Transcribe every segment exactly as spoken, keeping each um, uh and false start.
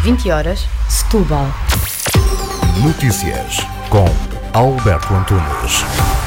vinte horas, Setúbal. Notícias com Alberto Antunes.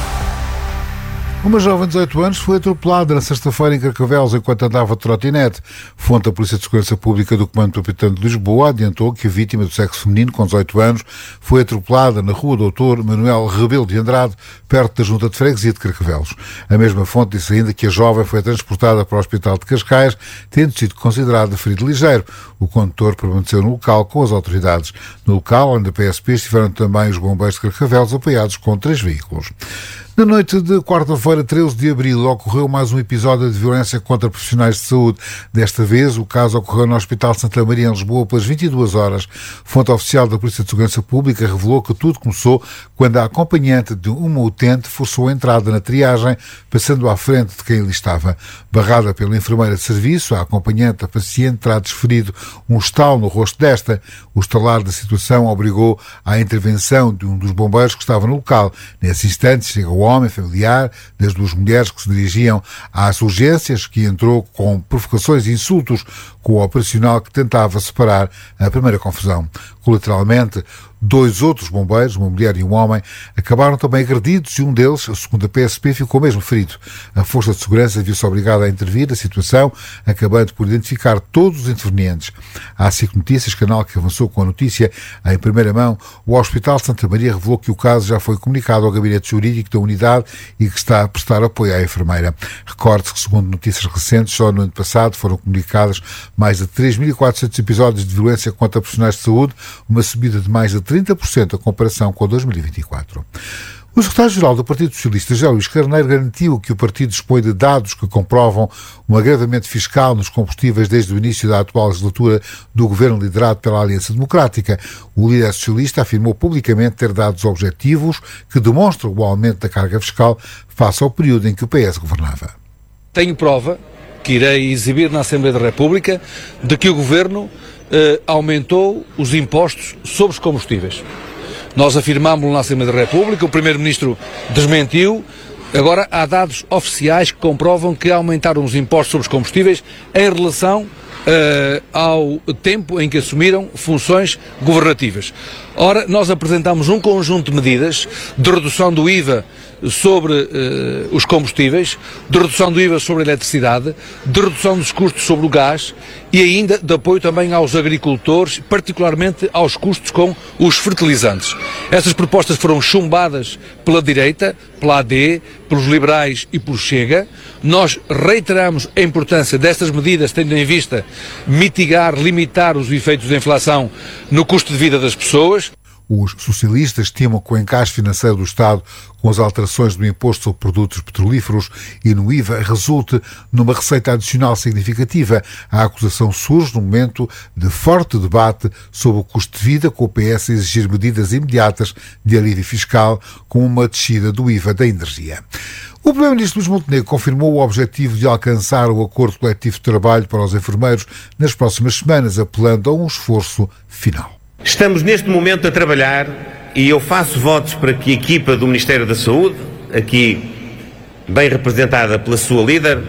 Uma jovem de dezoito anos foi atropelada na sexta-feira em Carcavelos enquanto andava de trotinete. Fonte da Polícia de Segurança Pública do Comando Metropolitano de Lisboa adiantou que a vítima do sexo feminino, com dezoito anos, foi atropelada na rua doutor Manuel Rebelo de Andrade, perto da Junta de Freguesia de Carcavelos. A mesma fonte disse ainda que a jovem foi transportada para o Hospital de Cascais, tendo sido considerada ferido ligeiro. O condutor permaneceu no local com as autoridades. No local, além da P S P, estiveram também os bombeiros de Carcavelos, apoiados com três veículos. Na noite de quarta-feira, treze de abril, ocorreu mais um episódio de violência contra profissionais de saúde. Desta vez, o caso ocorreu no Hospital de Santa Maria, em Lisboa, pelas vinte e duas horas. Fonte oficial da Polícia de Segurança Pública revelou que tudo começou quando a acompanhante de uma utente forçou a entrada na triagem, passando à frente de quem ali estava. Barrada pela enfermeira de serviço, a acompanhante da paciente terá desferido um estalo no rosto desta. O estalar da situação obrigou à intervenção de um dos bombeiros que estava no local. Nesse instante, chegou o homem familiar das duas mulheres que se dirigiam às urgências, que entrou com provocações e insultos com o operacional que tentava separar a primeira confusão. Colateralmente, dois outros bombeiros, uma mulher e um homem, acabaram também agredidos e um deles, segundo a P S P, ficou mesmo ferido. A Força de Segurança viu-se obrigada a intervir a situação, acabando por identificar todos os intervenientes. A S I C Notícias, canal que avançou com a notícia em primeira mão, o Hospital de Santa Maria revelou que o caso já foi comunicado ao gabinete jurídico da unidade e que está a prestar apoio à enfermeira. Recorde-se que, segundo notícias recentes, só no ano passado foram comunicados mais de três mil e quatrocentos episódios de violência contra profissionais de saúde, uma subida de mais de trinta por cento a comparação com dois mil e vinte e quatro. O secretário-geral do Partido Socialista, José Luís Carneiro, garantiu que o partido dispõe de dados que comprovam um agravamento fiscal nos combustíveis desde o início da atual legislatura do governo liderado pela Aliança Democrática. O líder socialista afirmou publicamente ter dados objetivos que demonstram o aumento da carga fiscal face ao período em que o P S governava. Tenho prova, que irei exibir na Assembleia da República, de que o governo eh, aumentou os impostos sobre os combustíveis. Nós afirmámos-lo na Assembleia da República, o Primeiro-Ministro desmentiu. Agora há dados oficiais que comprovam que aumentaram os impostos sobre os combustíveis em relação uh, ao tempo em que assumiram funções governativas. Ora, nós apresentamos um conjunto de medidas de redução do I V A sobre uh, os combustíveis, de redução do I V A sobre a eletricidade, de redução dos custos sobre o gás e ainda de apoio também aos agricultores, particularmente aos custos com os fertilizantes. Essas propostas foram chumbadas pela direita, pela A D, pelos liberais e pelo Chega. Nós reiteramos a importância destas medidas, tendo em vista mitigar, limitar os efeitos da inflação no custo de vida das pessoas. Os socialistas estimam que o encaixe financeiro do Estado com as alterações do imposto sobre produtos petrolíferos e no I V A resulte numa receita adicional significativa. A acusação surge no momento de forte debate sobre o custo de vida, com o P S a exigir medidas imediatas de alívio fiscal, com uma descida do I V A da energia. O Primeiro-Ministro Luís Montenegro confirmou o objetivo de alcançar o acordo coletivo de trabalho para os enfermeiros nas próximas semanas, apelando a um esforço final. Estamos neste momento a trabalhar e eu faço votos para que a equipa do Ministério da Saúde, aqui bem representada pela sua líder,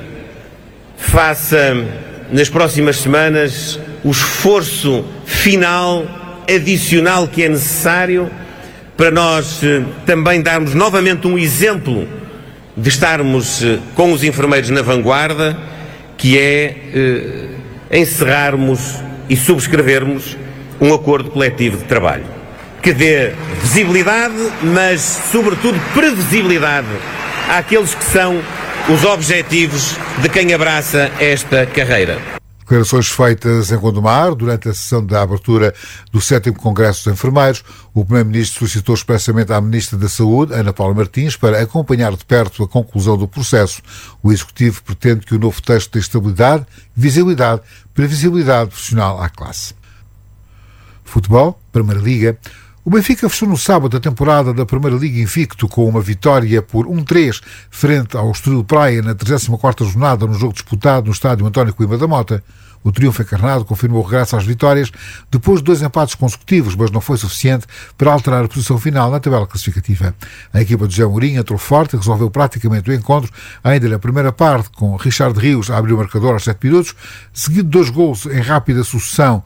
faça nas próximas semanas o esforço final adicional que é necessário para nós também darmos novamente um exemplo de estarmos com os enfermeiros na vanguarda, que é eh, encerrarmos e subscrevermos um acordo coletivo de trabalho que dê visibilidade, mas sobretudo previsibilidade àqueles que são os objetivos de quem abraça esta carreira. Declarações feitas em Gondomar durante a sessão da abertura do sétimo Congresso dos Enfermeiros. O Primeiro-Ministro solicitou expressamente à Ministra da Saúde, Ana Paula Martins, para acompanhar de perto a conclusão do processo. O Executivo pretende que o novo texto dê estabilidade, visibilidade, previsibilidade profissional à classe. Futebol, Primeira Liga. O Benfica fechou no sábado a temporada da Primeira Liga invicto com uma vitória por um três frente ao Estoril Praia na trigésima quarta jornada no jogo disputado no estádio António Coimbra da Mota. O triunfo encarnado confirmou o regresso às vitórias depois de dois empates consecutivos, mas não foi suficiente para alterar a posição final na tabela classificativa. A equipa de José Mourinho entrou forte e resolveu praticamente o encontro ainda na primeira parte, com Richard Rios a abrir o marcador aos sete minutos, seguido de dois gols em rápida sucessão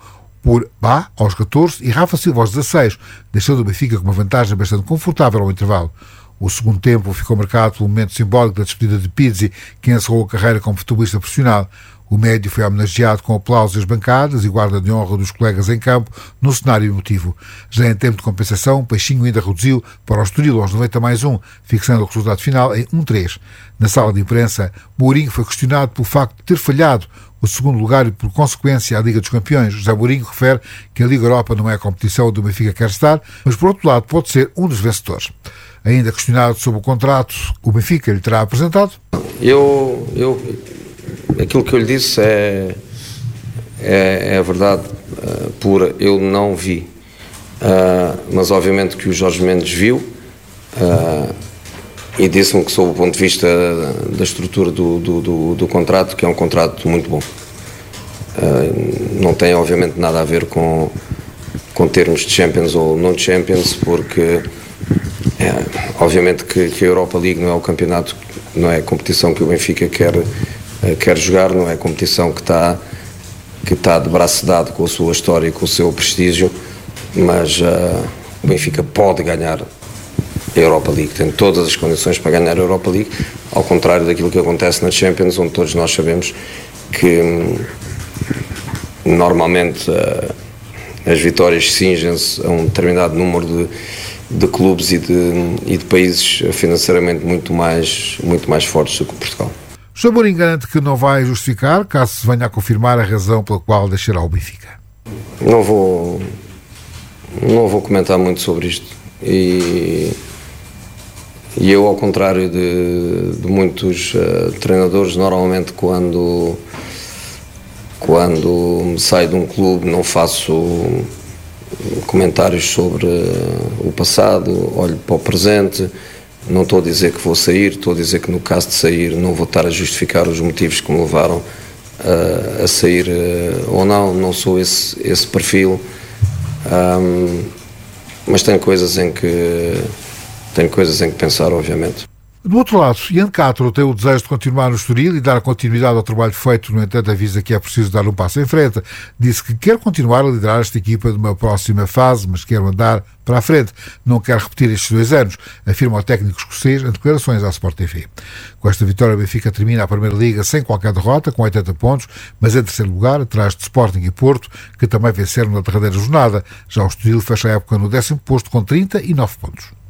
por Bá aos catorze e Rafa Silva aos dezasseis, deixando o Benfica com uma vantagem bastante confortável ao intervalo. O segundo tempo ficou marcado pelo momento simbólico da despedida de Pizzi, que encerrou a carreira como futebolista profissional. O médio foi homenageado com aplausos às bancadas e guarda de honra dos colegas em campo, num cenário emotivo. Já em tempo de compensação, Peixinho ainda reduziu para o Estoril aos noventa mais um, fixando o resultado final em um três. Na sala de imprensa, Mourinho foi questionado pelo facto de ter falhado o segundo lugar e, por consequência, a Liga dos Campeões. José Mourinho refere que a Liga Europa não é a competição onde o Benfica quer estar, mas, por outro lado, pode ser um dos vencedores. Ainda questionado sobre o contrato que o Benfica lhe terá apresentado. Eu... eu... Aquilo que eu lhe disse é, é, é a verdade uh, pura, eu não vi, uh, mas obviamente que o Jorge Mendes viu uh, e disse-me que, sob o ponto de vista da estrutura do, do, do, do contrato, que é um contrato muito bom. Uh, não tem obviamente nada a ver com, com termos de Champions ou não de Champions, porque é, obviamente que, que a Europa League não é o campeonato, não é a competição que o Benfica quer quer jogar, não é a competição que está que está de braço dado com a sua história e com o seu prestígio, mas uh, o Benfica pode ganhar a Europa League, tem todas as condições para ganhar a Europa League, ao contrário daquilo que acontece na Champions, onde todos nós sabemos que hum, normalmente uh, as vitórias cingem-se a um determinado número de, de clubes e de, e de países financeiramente muito mais, muito mais fortes do que Portugal. José Mourinho garante que não vai justificar, caso se venha a confirmar a razão pela qual deixará o Benfica. Não vou, não vou comentar muito sobre isto. E, e eu, ao contrário de, de muitos uh, treinadores, normalmente quando, quando saio de um clube não faço comentários sobre uh, o passado, olho para o presente. Não estou a dizer que vou sair, estou a dizer que, no caso de sair, não vou estar a justificar os motivos que me levaram uh, a sair uh, ou não. Não sou esse, esse perfil, um, mas tenho coisas em que tenho coisas em que pensar, obviamente. Do outro lado, Ian Castro tem o desejo de continuar no Estoril e dar continuidade ao trabalho feito, no entanto avisa que é preciso dar um passo em frente. Disse que quer continuar a liderar esta equipa de uma próxima fase, mas quer andar para a frente. Não quer repetir estes dois anos, afirma o técnico escocês em declarações à Sport T V. Com esta vitória, o Benfica termina a Primeira Liga sem qualquer derrota, com oitenta pontos, mas em terceiro lugar, atrás de Sporting e Porto, que também venceram na derradeira jornada. Já o Estoril fecha a época no décimo posto com trinta e nove pontos.